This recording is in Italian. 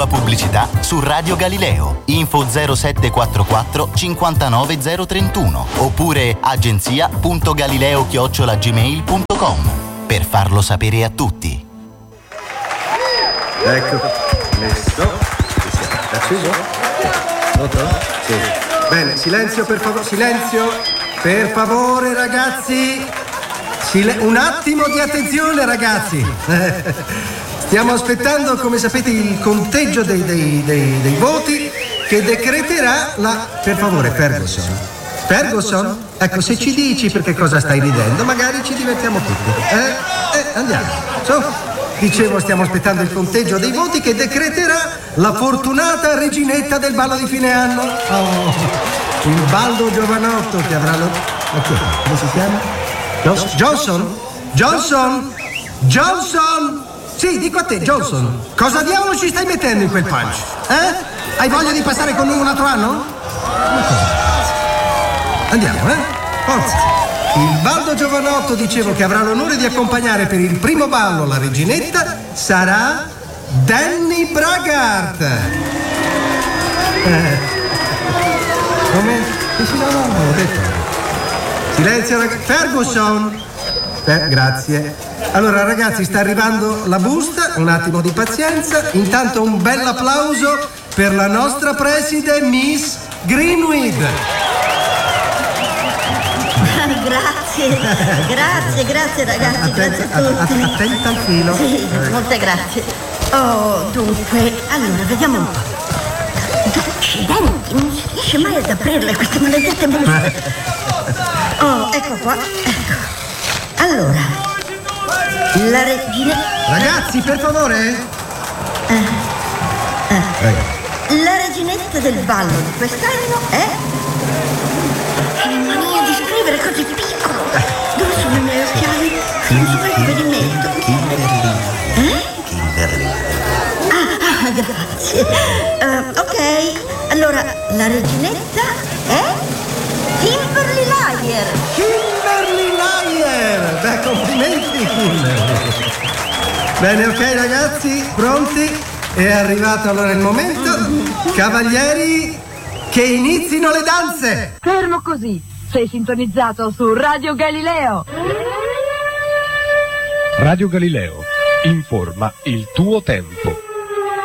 La pubblicità su Radio Galileo. Info 0744 59031 oppure agenzia.galileo@gmail.com per farlo sapere a tutti. Ecco, messo. Acceso? Pronto? Sì. Bene, silenzio per favore, silenzio. Per favore ragazzi. Un attimo di attenzione ragazzi. Stiamo aspettando, come sapete, il conteggio dei voti che decreterà la... Per favore, Ferguson. Ferguson? Ecco, se ci dici perché cosa stai ridendo, magari ci divertiamo tutti. Andiamo. Su. Dicevo, stiamo aspettando il conteggio dei voti che decreterà la fortunata reginetta del ballo di fine anno. Oh, il baldo giovanotto che avrà... Come si chiama? Johnson? Johnson? Johnson? Sì, dico a te, Johnson, cosa diavolo ci stai mettendo in quel punch? Hai voglia di passare con noi un altro anno? Andiamo, Forza. Il baldo giovanotto, dicevo, che avrà l'onore di accompagnare per il primo ballo la reginetta, sarà Danny Bragart. Come? Sì, no, l'ho detto. Silenzio, ragazzi. Ferguson. Grazie. Allora ragazzi, sta arrivando la busta, un attimo di pazienza. Intanto un bel applauso per la nostra preside Miss Greenwood. Grazie ragazzi, grazie a tutti. Attenta al filo. Sì, molte grazie. Oh, dunque, allora vediamo un po'. Accidenti, non si riesce mai ad aprirle queste maledette buste. Oh, ecco qua, ecco. Allora, la regina... Ragazzi, per favore. La reginetta del ballo di quest'anno è... Che mania di scrivere così piccolo. Dove sono i miei occhiali? Non so mai dove li metto. Kimberly. Grazie. Ok, allora, la reginetta è... Kimberly Liar. Kimberly Liar. Beh, complimenti, Kimberly. Bene, ok ragazzi, pronti? È arrivato allora il momento. Cavalieri, che inizino le danze. Fermo così. Sei sintonizzato su Radio Galileo. Radio Galileo. Informa il tuo tempo.